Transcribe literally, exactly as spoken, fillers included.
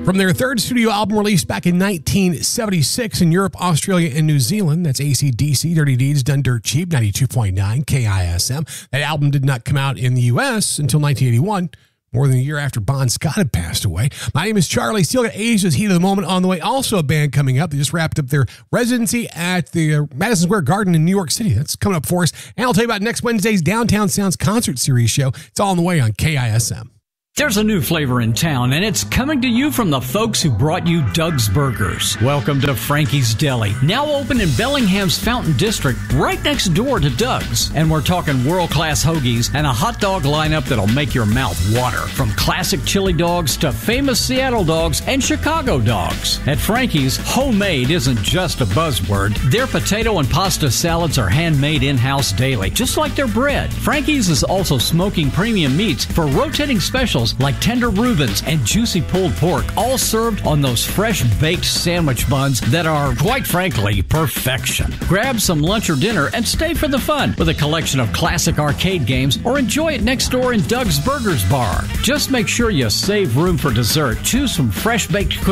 From their third studio album released back in nineteen seventy-six in Europe, Australia, and New Zealand, that's A C D C, Dirty Deeds Done Dirt Cheap, ninety-two point nine K I S M. That album did not come out in the U S until nineteen eighty-one, more than a year after Bon Scott had passed away. My name is Charlie. Still got Asia's Heat of the Moment on the way. Also a band coming up. They just wrapped up their residency at the uh, Madison Square Garden in New York City. That's coming up for us. And I'll tell you about next Wednesday's Downtown Sounds Concert Series show. It's all on the way on K I S M. There's a new flavor in town, and it's coming to you from the folks who brought you Doug's Burgers. Welcome to Frankie's Deli, now open in Bellingham's Fountain District, right next door to Doug's. And we're talking world-class hoagies and a hot dog lineup that'll make your mouth water. From classic chili dogs to famous Seattle dogs and Chicago dogs. At Frankie's, homemade isn't just a buzzword. Their potato and pasta salads are handmade in-house daily, just like their bread. Frankie's is also smoking premium meats for rotating specials like tender Reubens and juicy pulled pork, all served on those fresh baked sandwich buns that are, quite frankly, perfection. Grab some lunch or dinner and stay for the fun with a collection of classic arcade games, or enjoy it next door in Doug's Burgers Bar. Just make sure you save room for dessert. Choose from fresh baked